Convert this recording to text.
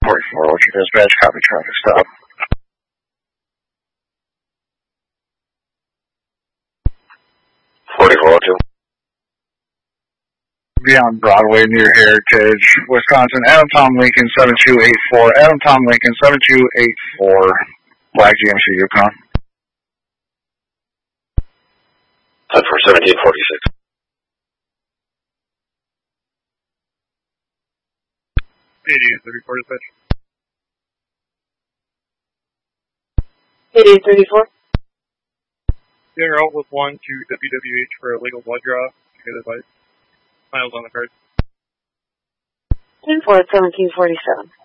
44, what's your dispatch? Copy traffic stop. 4402. Beyond Broadway near Heritage, Wisconsin. Adam Tom Lincoln 7284. Adam Tom Lincoln 7284. Black GMC Yukon. 10 for 1746. 8834 dispatch. 8834. You're out with 1 to WWH for a legal blood draw. Together by miles on the card. 10 for 1747.